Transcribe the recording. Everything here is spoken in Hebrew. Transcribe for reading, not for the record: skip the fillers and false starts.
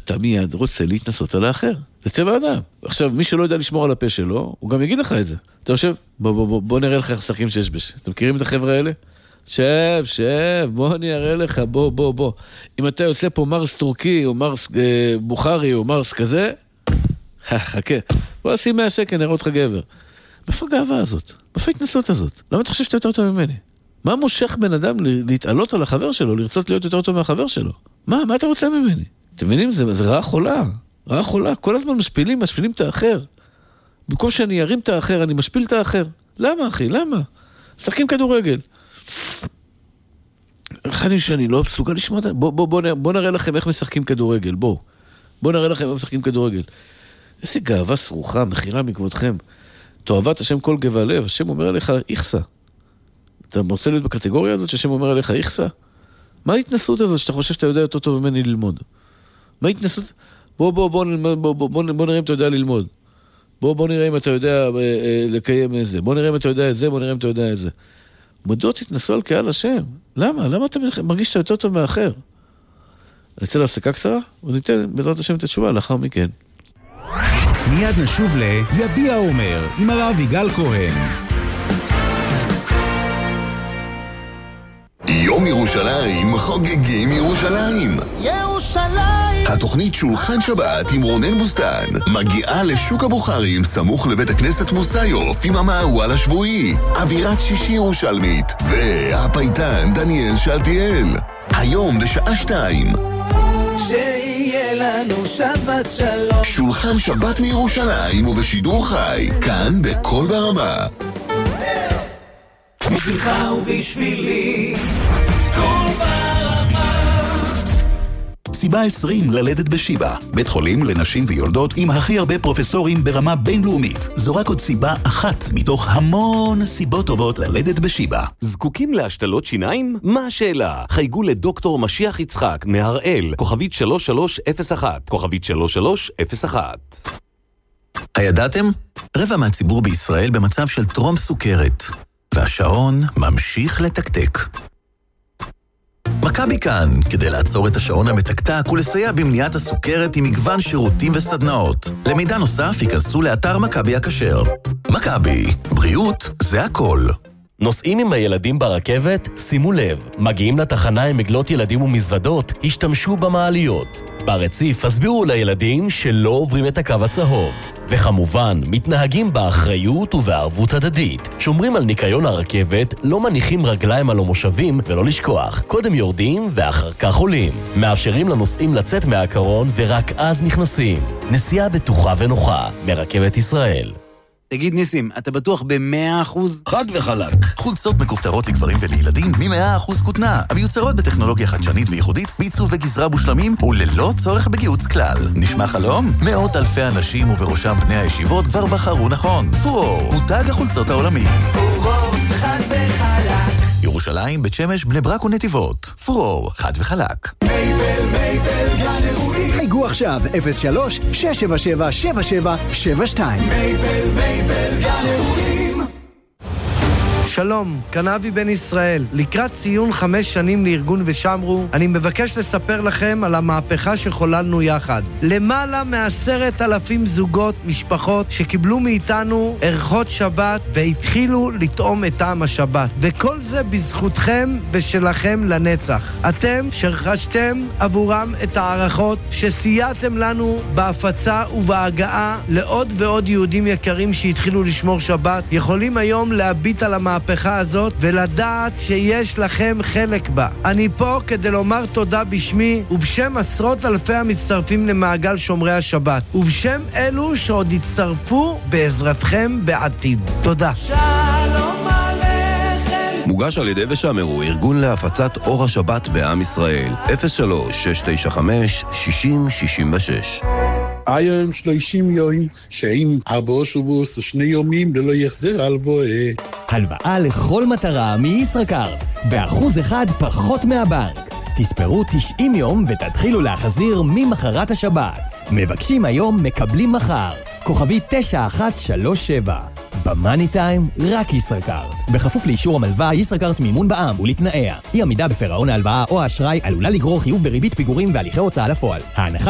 אתה מיד רוצה להתנסות על האחר. זה טבע אדם. עכשיו, מי שלא יודע לשמור על הפה שלו, הוא גם יגיד לך את זה. אתה חושב, בוא נראה לך איך שחקים ששבש. אתם מכירים את החבר'ה האלה? שב, בוא אני אראה לך, בוא. אם אתה יוצא פה מרס טורקי, או מרס בוכרי, או מרס כזה, חכה. בוא עשי 100 שקל, נראה אותך גבר. מאיפה הגאווה הזאת? מאיפה ההתנסות הזאת? למה אתה חושב שאתה יותר טוב ממני? מה מושך בן אדם להתעלות על החבר שלו, לרצות להיות יותר טוב מהחבר שלו? מה אתה רוצה ממני? אתם מבינים? זה רעה חולה. רעה חולה. כל הזמן משפילים את האחר. במקום שאני ארים את האחר, אני משפיל את האחר. למה, אחי? למה? משחקים כדורגל. שאני לא מסוגל לשמוע. בוא נראה לכם איך משחקים כדורגל. בוא נראה לכם איך משחקים כדורגל. איזה גאווה סרוחה, מכירה מכבודכם. תאהבת השם כל גבה לב, השם אומר עליך איכסה. אתה רוצה להיות בקטגוריה הזאת שהשם אומר עליך איכסה? מה ההתנסות הזאת שאתה חושב שאתה יודע יותר טוב ממני ללמוד? מה ההתנסות? בוא נראה אם אתה יודע ללמוד. בוא נראה אם אתה יודע לקיים את זה. בוא נראה אם אתה יודע את זה, בוא נראה אם אתה יודע את זה. מדוע תתנסו על קהל השם? למה? למה אתה מרגיש שאתה יותר טוב מאחר? אני אצא להפסקה קצרה, וניתן בעזרת השם את התשובה לאחר מכן. מיד נשוב יביע אומר עם הרב יגאל כהן. יום ירושלים חוגגים ירושלים. התוכנית שולחן שבת עם רונן בוסטן מגיעה לשוק הבוכרים סמוך לבית הכנסת מוסיוף עם המערואל השבועי, אווירת שישי ירושלמית והפייטן דניאל שלטיאל. היום בשעה 2 שיהיה לנו שבת שלום. שולחן שבת מירושלים ובשידור חי כאן בכל ברמה. בשבילך ובשבילי כל ברמה. סיבה 20 ללדת בשיבא, בית חולים לנשים ויולדות עם הכי הרבה פרופסורים ברמה בינלאומית. זו רק עוד סיבה אחת מתוך המון סיבות טובות ללדת בשיבא. זקוקים להשתלות שיניים? מה השאלה? חייגו לדוקטור משיח יצחק מהראל, כוכבית 3301, כוכבית 3301. הידעתם? רבע מהציבור בישראל במצב של טרום סוכרת, והשעון ממשיך לתקתק. מכבי כאן, כדי לעצור את השעון המתקתק ולסייע במניעת הסוכרת עם מגוון שירותים וסדנאות. למידע נוסף ייכנסו לאתר מכבי הכשר. מכבי, בריאות זה הכל. נוסעים עם הילדים ברכבת? שימו לב, מגיעים לתחנה עם מגלות ילדים ומזוודות, השתמשו במעליות. ברציף הסבירו לילדים שלא עוברים את הקו הצהוב. וכמובן, מתנהגים באחריות ובערבות הדדית. שומרים על ניקיון הרכבת, לא מניחים רגליים על המושבים ולא לשכוח. קודם יורדים ואחר כך עולים. מאפשרים לנוסעים לצאת מהקרון ורק אז נכנסים. נסיעה בטוחה ונוחה מרכבת ישראל. תגיד ניסים, אתה בטוח ב100%? חד וחלק. חולצות מכופתרות לגברים ולילדים מ100% כותנה, המיוצרות בטכנולוגיה חדשנית וייחודית, בעיצוב וגזרה מושלמים וללא צורך בגיוץ כלל. נשמע חלום? מאות אלפי אנשים ובראשם בני הישיבות כבר בחרו נכון. פורור, מותג החולצות העולמי. פורור, חד וחלק. ירושלים, בית שמש, בני ברק ונתיבות. פורור, חד וחלק. מייבל, גן אירועים. חייגו עכשיו 03-677-7772. מייבל, גן אירועים. שלום, קנאבי בן ישראל. לקראת ציון 5 שנים לארגון ושמרו, אני מבקש לספר לכם על המהפכה שחוללנו יחד. למעלה מ10,000 זוגות, משפחות, שקיבלו מאיתנו ערכות שבת והתחילו לטעום את טעם השבת. וכל זה בזכותכם ושלכם לנצח. אתם שרכשתם עבורם את הערכות שסייעתם לנו בהפצה ובהגעה לעוד ועוד יהודים יקרים שהתחילו לשמור שבת, יכולים היום להביט על המהפכה הזאת ולדעת שיש לכם חלק בה. אני פה כדי לומר תודה בשמי ובשם עשרות אלפי המצטרפים למעגל שומרי השבת ובשם אלו שעוד יצטרפו בעזרתכם בעתיד. תודה. שלום עליכם. מוגש על ידי ושמרו, ארגון להפצת אור השבת בעם ישראל. 03-695-6066. היום 30 יום, שעם 4 שבועות ו2 יומים ללא יחזר הלוואה. הלוואה לכל מטרה מישראכרט, ב1% פחות מהבנק. תספרו 90 יום ותתחילו להחזיר ממחרת השבת. מבקשים היום, מקבלים מחר. כוכבי 9137. במאני טיים, רק ישראכרט. בכפוף לאישור המלווה, ישראכרט מימון בע"מ ולתנאיה. אי עמידה בפירעון ההלוואה או האשראי עלולה לגרור חיוב בריבית פיגורים והליכי הוצאה לפועל. ההנחה